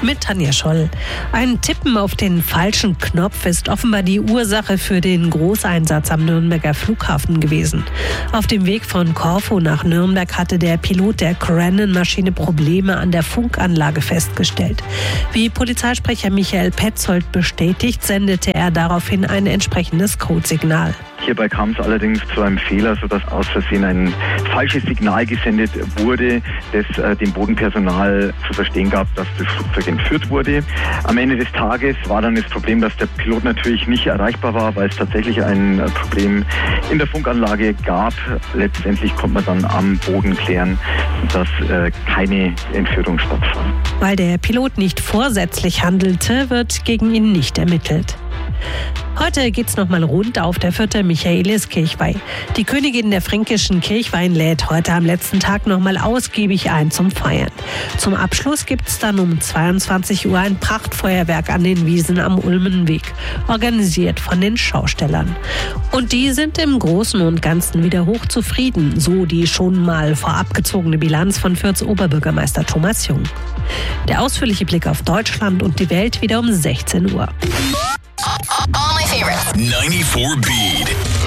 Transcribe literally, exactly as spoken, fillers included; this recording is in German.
Mit Tanja Scholl. Ein Tippen auf den falschen Knopf ist offenbar die Ursache für den Großeinsatz am Nürnberger Flughafen gewesen. Auf dem Weg von Korfu nach Nürnberg hatte der Pilot der Cranon-Maschine Probleme an der Funkanlage festgestellt. Wie Polizeisprecher Michael Petzold bestätigt, sendete er daraufhin ein entsprechendes Codesignal. Hierbei kam es allerdings zu einem Fehler, sodass aus Versehen ein falsches Signal gesendet wurde, das äh, dem Bodenpersonal zu verstehen gab, dass das Flugzeug entführt wurde. Am Ende des Tages war dann das Problem, dass der Pilot natürlich nicht erreichbar war, weil es tatsächlich ein äh, Problem in der Funkanlage gab. Letztendlich konnte man dann am Boden klären, dass äh, keine Entführung stattfand. Weil der Pilot nicht vorsätzlich handelte, wird gegen ihn nicht ermittelt. Heute geht's nochmal rund auf der Fürther Michaeliskirchweih. Die Königin der fränkischen Kirchweih lädt heute am letzten Tag nochmal ausgiebig ein zum Feiern. Zum Abschluss gibt's dann um zweiundzwanzig Uhr ein Prachtfeuerwerk an den Wiesen am Ulmenweg, organisiert von den Schaustellern. Und die sind im Großen und Ganzen wieder hochzufrieden, so die schon mal vorab gezogene Bilanz von Fürths Oberbürgermeister Thomas Jung. Der ausführliche Blick auf Deutschland und die Welt wieder um sechzehn Uhr. All my favorites. ninety-four Beat.